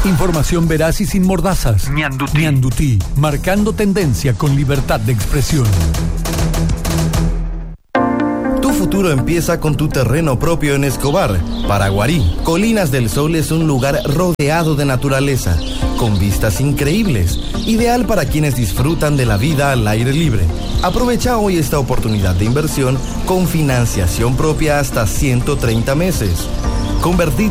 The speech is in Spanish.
Información veraz y sin mordazas. Ñandutí, marcando tendencia con libertad de expresión. Tu futuro empieza con tu terreno propio en Escobar, Paraguarí. Colinas del Sol es un lugar rodeado de naturaleza, con vistas increíbles, ideal para quienes disfrutan de la vida al aire libre. Aprovecha hoy esta oportunidad de inversión con financiación propia hasta 130 meses. Convertite